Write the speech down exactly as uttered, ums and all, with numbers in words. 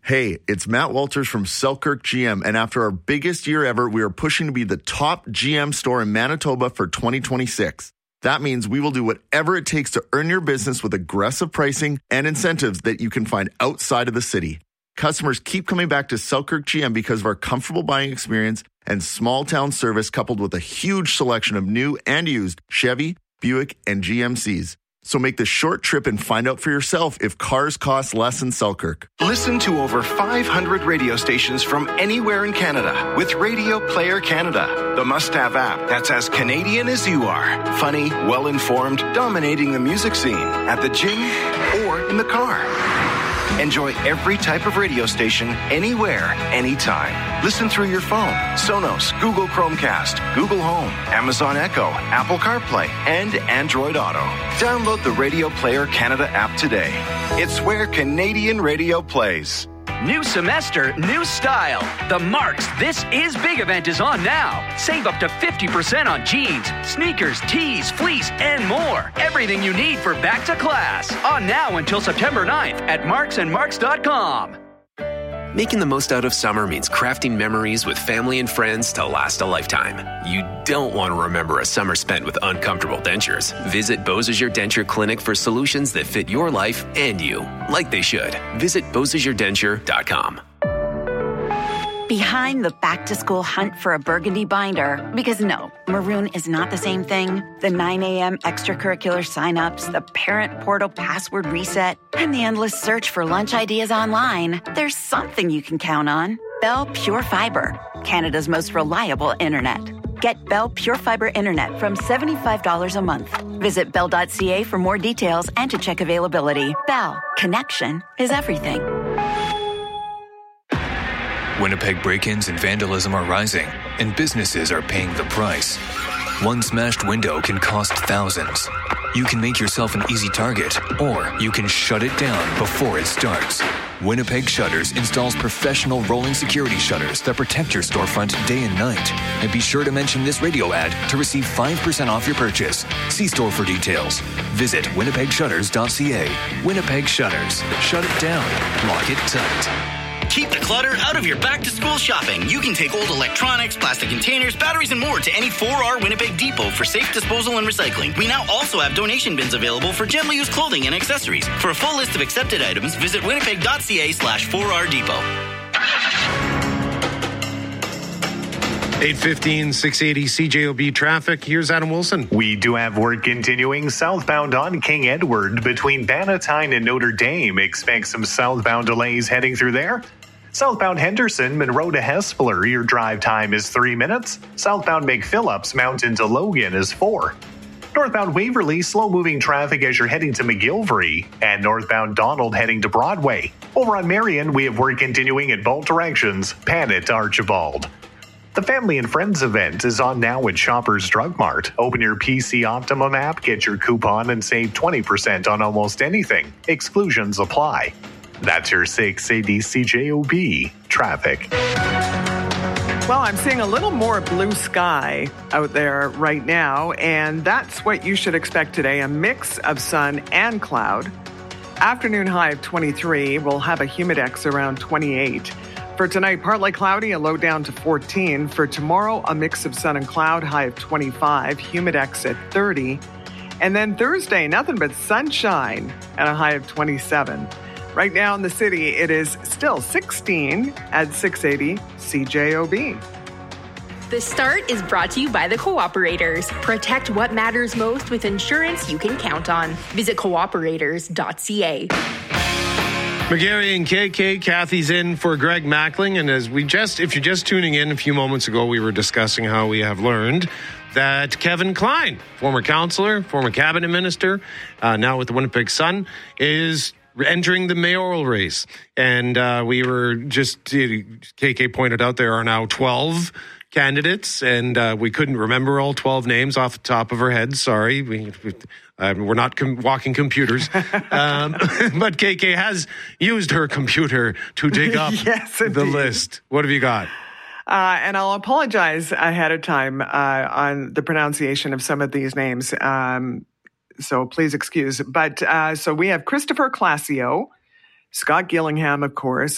Hey, it's Matt Walters from Selkirk G M, and after our biggest year ever, we are pushing to be the top G M store in Manitoba for twenty twenty-six. That means we will do whatever it takes to earn your business with aggressive pricing and incentives that you can find outside of the city. Customers keep coming back to Selkirk G M because of our comfortable buying experience and small town service, coupled with a huge selection of new and used Chevy, Buick, and G M Cs. So make the short trip and find out for yourself if cars cost less in Selkirk. Listen to over five hundred radio stations from anywhere in Canada with Radio Player Canada, the must-have app that's as Canadian as you are. Funny, well-informed, dominating the music scene at the gym or in the car. Enjoy every type of radio station, anywhere, anytime. Listen through your phone, Sonos, Google Chromecast, Google Home, Amazon Echo, Apple CarPlay, and Android Auto. Download the Radio Player Canada app today. It's where Canadian radio plays. New semester, new style. The Marks This Is Big event is on now. Save up to fifty percent on jeans, sneakers, tees, fleece, and more. Everything you need for back to class. On now until September ninth at marks and marks dot com. Making the most out of summer means crafting memories with family and friends to last a lifetime. You don't want to remember a summer spent with uncomfortable dentures. Visit Beausejour Denture Clinic for solutions that fit your life and you, like they should. Visit beausejour denture dot com. Behind the back-to-school hunt for a burgundy binder, because no, maroon is not the same thing. The nine a.m. extracurricular signups, the parent portal password reset, and the endless search for lunch ideas online. There's something you can count on. Bell Pure Fiber, Canada's most reliable internet. Get Bell Pure Fiber internet from seventy-five dollars a month. Visit bell dot c a for more details and to check availability. Bell, connection is everything. Winnipeg break-ins and vandalism are rising, and businesses are paying the price. One smashed window can cost thousands. You can make yourself an easy target, or you can shut it down before it starts. Winnipeg Shutters installs professional rolling security shutters that protect your storefront day and night. And be sure to mention this radio ad to receive five percent off your purchase. See store for details. Visit winnipeg shutters dot c a. Winnipeg Shutters. Shut it down. Lock it tight. Keep the clutter out of your back-to-school shopping. You can take old electronics, plastic containers, batteries, and more to any four R Winnipeg Depot for safe disposal and recycling. We now also have donation bins available for gently used clothing and accessories. For a full list of accepted items, visit winnipeg dot c a slash four R Depot. eight fifteen, six eighty C J O B traffic. Here's Adam Wilson. We do have work continuing southbound on King Edward between Bannatyne and Notre Dame. Expect some southbound delays heading through there. Southbound Henderson, Monroe to Hespeler, your drive time is three minutes. Southbound McPhillips, Mountain to Logan is four. Northbound Waverly, slow-moving traffic as you're heading to McGilvery. And northbound Donald heading to Broadway. Over on Marion, we have work continuing in both directions. Panet to Archibald. The Family and Friends event is on now at Shoppers Drug Mart. Open your P C Optimum app, get your coupon, and save twenty percent on almost anything. Exclusions apply. That's your six eighty C J O B traffic. Well, I'm seeing a little more blue sky out there right now, and that's what you should expect today, a mix of sun and cloud. Afternoon high of twenty-three. We'll have a humidex around twenty-eight. For tonight, partly cloudy, a low down to fourteen. For tomorrow, a mix of sun and cloud, high of twenty-five, humidex at thirty. And then Thursday, nothing but sunshine and a high of twenty-seven. Right now in the city, it is still sixteen at six eighty C J O B. The Start is brought to you by the Cooperators. Protect what matters most with insurance you can count on. Visit cooperators dot c a. McGarry and K K, Kathy's in for Greg Mackling. And as we just, if you're just tuning in a few moments ago, we were discussing how we have learned that Kevin Klein, former councillor, former cabinet minister, uh, now with the Winnipeg Sun, is entering the mayoral race. And uh, we were just, K K pointed out there are now twelve candidates, and uh, we couldn't remember all twelve names off the top of our heads. Sorry. We, we, uh, we're not com- walking computers. um, but K K has used her computer to dig up yes, the list. What have you got? Uh, and I'll apologize ahead of time uh, on the pronunciation of some of these names. Um, so please excuse. But uh, so we have Christopher Classio, Scott Gillingham, of course,